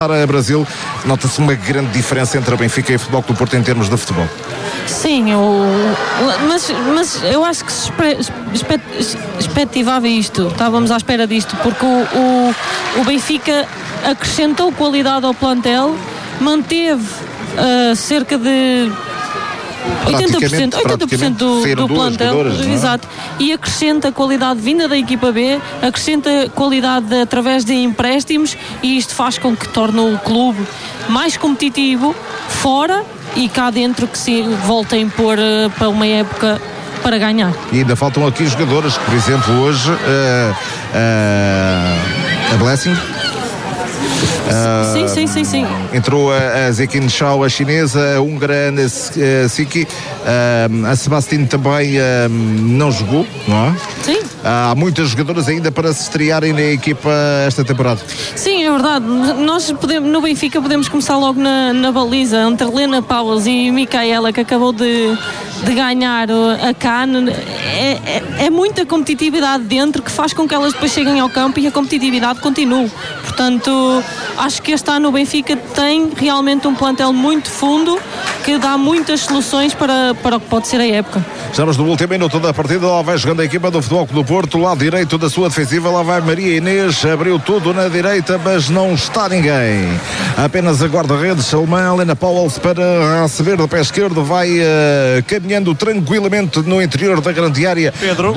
Brasil, nota-se uma grande diferença entre a Benfica e o Futebol Clube do Porto em termos de futebol. Sim, mas eu acho que se expectativava isto, estávamos à espera disto, porque o Benfica acrescentou qualidade ao plantel, manteve cerca de 80% do plantel, exato, e acrescenta qualidade vinda da equipa B, acrescenta qualidade através de empréstimos, e isto faz com que torne o clube mais competitivo fora e cá dentro, que se volte a impor para uma época para ganhar. E ainda faltam aqui jogadoras, por exemplo, hoje a Blessing. Sim. Entrou a Zekin Shao, a chinesa, a húngara Ana Siki, a Sebastião também não jogou, não é? Sim. Há muitas jogadoras ainda para se estrearem na equipa esta temporada. Sim, é verdade. Nós no Benfica podemos começar logo na baliza, entre Lena Paulos e Micaela, que acabou de ganhar a CAN. É muita competitividade dentro, que faz com que elas depois cheguem ao campo e a competitividade continue. Portanto, acho que este ano o Benfica tem realmente um plantel muito fundo, que dá muitas soluções para o que pode ser a época. Estamos no último minuto da partida. Lá vai jogando a equipa do Futebol Clube do Porto, lado direito da sua defensiva. Lá vai Maria Inês, abriu tudo na direita, mas não está ninguém. Apenas a guarda-redes alemã Lena Pauwels para receber do pé esquerdo. Vai caminhando tranquilamente no interior da grande área.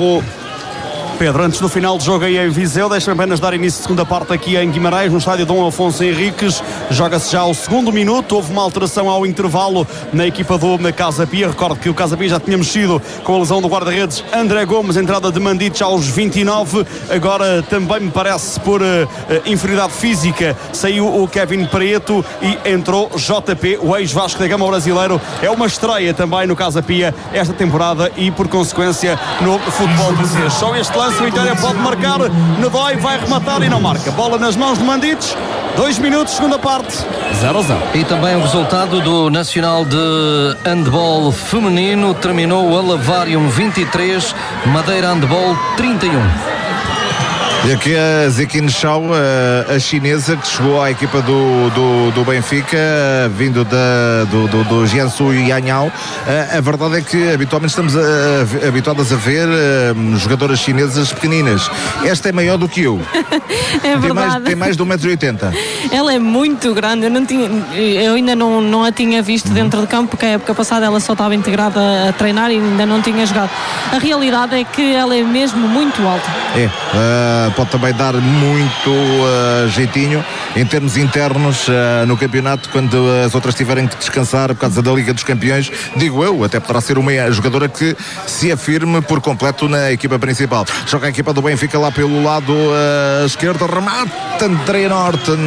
Pedro, antes do final do jogo aí em Viseu, deixa-me apenas dar início à segunda parte aqui em Guimarães, no estádio Dom Afonso Henriques. Joga-se já o segundo minuto. Houve uma alteração ao intervalo na equipa na Casa Pia. Recordo que o Casa Pia já tinha mexido com a lesão do guarda-redes André Gomes, entrada de Mandic aos 29. Agora também me parece por inferioridade física saiu o Kevin Preto e entrou JP, o ex-Vasco da Gama brasileiro. É uma estreia também no Casa Pia esta temporada e por consequência no futebol português. Só este lance, o Vitória pode marcar, Nedói vai rematar e não marca. Bola nas mãos de Mandic, 2 minutos, segunda parte, 0-0. E também o resultado do Nacional de Handball Feminino terminou o Alavarium 23, Madeira Handball 31. E aqui a Zekin Shao, a chinesa, que chegou à equipa do Benfica, vindo do Jiangsu Yanyao. A verdade é que habitualmente estamos habituados a ver jogadoras chinesas pequeninas. Esta é maior do que eu. É verdade. Tem mais de 1,80 m. Ela é muito grande. Eu ainda não a tinha visto dentro de campo, porque a época passada ela só estava integrada a treinar e ainda não tinha jogado. A realidade é que ela é mesmo muito alta. Pode também dar muito jeitinho em termos internos no campeonato, quando as outras tiverem que descansar por causa da Liga dos Campeões, digo eu, até poderá ser uma jogadora que se afirme por completo na equipa principal. Joga a equipa do Benfica lá pelo lado esquerdo, remata Andrea Norton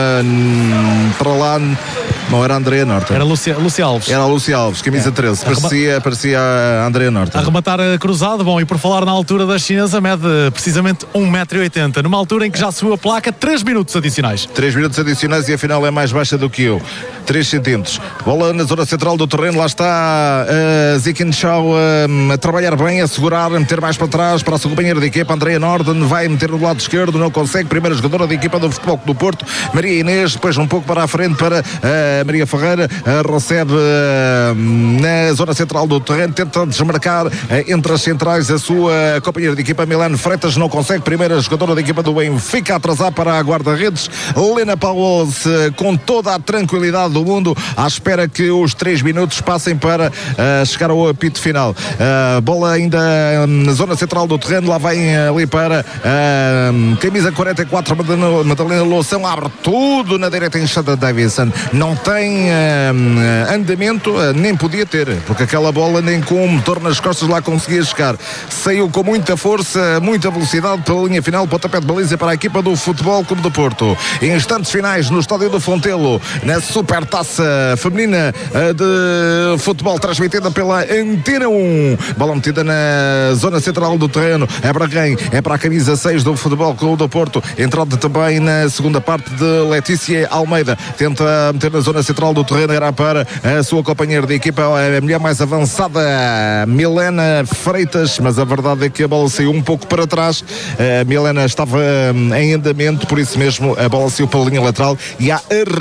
para lá. Não era Andrea Norton. Era Lúcia Alves. Era a Lúcia Alves, camisa 13. Parecia a Andrea Norton. A rematar cruzado. Bom, e por falar na altura da chinesa, mede precisamente 1,80 m. Numa altura em que já subiu a placa 3 minutos adicionais. 3 minutos adicionais e afinal é mais baixa do que eu. 3 centímetros. Bola na zona central do terreno. Lá está Zekin Shao a trabalhar bem, a segurar, a meter mais para trás para a sua companheira de equipa, Andrea Norton. Vai meter no lado esquerdo, não consegue. Primeira jogadora da equipa do Futebol do Porto, Maria Inês. Depois um pouco para a frente para Maria Ferreira, recebe na zona central do terreno, tenta desmarcar entre as centrais a sua companheira de equipa, Milano Freitas, não consegue. Primeira jogadora da equipa do Benfica a atrasar para a guarda-redes, Lena Pauwels, com toda a tranquilidade do mundo, à espera que os 3 minutos passem para chegar ao apito final. Bola ainda na zona central do terreno, lá vem ali para camisa 44, Madalena Loução, abre tudo na direita em Shada Davidson, não tem andamento, nem podia ter, porque aquela bola nem com o motor nas costas lá conseguia chegar. Saiu com muita força, muita velocidade pela linha final, pontapé de baliza para a equipa do Futebol Clube do Porto. Em instantes finais no estádio do Fontelo, na Supertaça Feminina de Futebol, transmitida pela Antena 1. Bola metida na zona central do terreno. É para quem? É para a camisa 6 do Futebol Clube do Porto. Entrada também na segunda parte de Letícia Almeida. Tenta meter na zona zona central do terreno, era para a sua companheira de equipa, a mulher mais avançada, Milena Freitas, mas a verdade é que a bola saiu um pouco para trás. A Milena estava em andamento, por isso mesmo a bola saiu para a linha lateral e há